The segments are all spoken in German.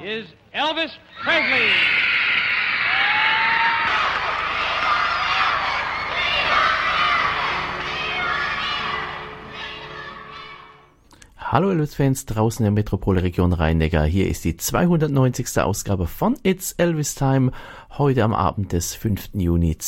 is Elvis Presley. Hallo Elvis-Fans draußen in der Metropolregion Rhein-Neckar. Hier ist die 290. Ausgabe von It's Elvis Time. Heute am Abend des 5. Juni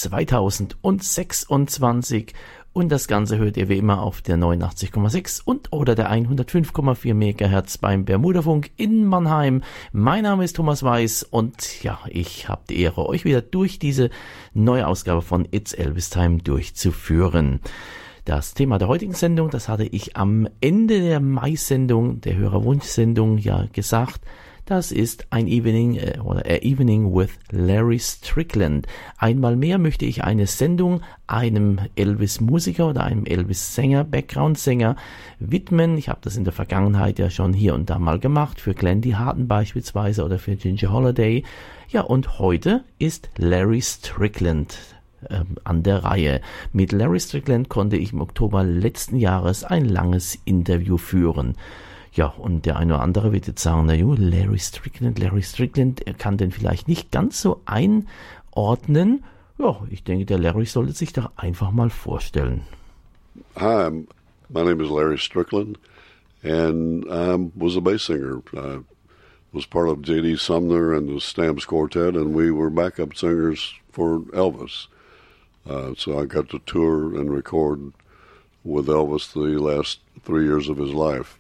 2026. Und das Ganze hört ihr wie immer auf der 89,6 und oder der 105,4 MHz beim Bermudafunk in Mannheim. Mein Name ist Thomas Weiß und ja, ich habe die Ehre, euch wieder durch diese neue Ausgabe von It's Elvis Time durchzuführen. Das Thema der heutigen Sendung, das hatte ich am Ende der Mai-Sendung, der Hörerwunsch-Sendung ja gesagt, das ist ein Evening oder A Evening with Larry Strickland. Einmal mehr möchte ich eine Sendung einem Elvis-Musiker oder einem Elvis-Sänger, Background-Sänger widmen. Ich habe das in der Vergangenheit ja schon hier und da mal gemacht, für Glendy Harton beispielsweise oder für Ginger Holiday. Ja, und heute ist Larry Strickland an der Reihe. Mit Larry Strickland konnte ich im Oktober letzten Jahres ein langes Interview führen. Ja, und der eine oder andere wird jetzt sagen, Larry Strickland, er kann den vielleicht nicht ganz so einordnen. Ja, ich denke, der Larry sollte sich doch einfach mal vorstellen. Hi, my name is Larry Strickland and I was a bass singer. I was part of J.D. Sumner and the Stamps Quartet and we were backup singers for Elvis. So I got to tour and record with Elvis the last 3 years of his life.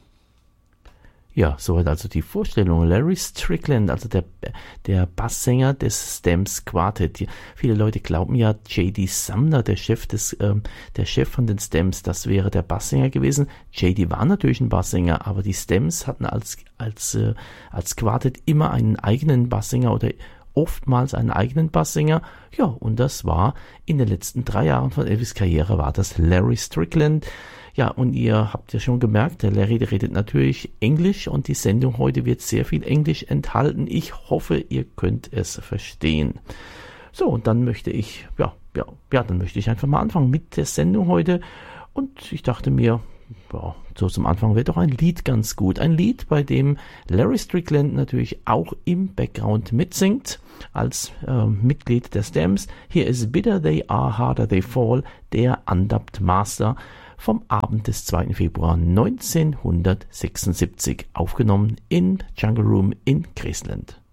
Ja, soweit also die Vorstellung. Larry Strickland, also der Basssänger des Stamps Quartet. Viele Leute glauben ja, J.D. Sumner, der Chef von den Stamps, das wäre der Basssänger gewesen. J.D. war natürlich ein Basssänger, aber die Stamps hatten als Quartett immer einen eigenen Basssänger oder oftmals einen eigenen Basssänger. Ja, und das war in den letzten 3 Jahren von Elvis' Karriere war das Larry Strickland. Ja, und ihr habt ja schon gemerkt, der Larry redet natürlich Englisch und die Sendung heute wird sehr viel Englisch enthalten. Ich hoffe, ihr könnt es verstehen. So, und dann möchte ich einfach mal anfangen mit der Sendung heute. Und ich dachte mir, ja, so zum Anfang wäre doch ein Lied ganz gut. Ein Lied, bei dem Larry Strickland natürlich auch im Background mitsingt, als Mitglied der Stamps. Hier ist Bitter They Are, Harder They Fall, der Undubbed Master vom Abend des 2. Februar 1976, aufgenommen in Jungle Room in Graceland.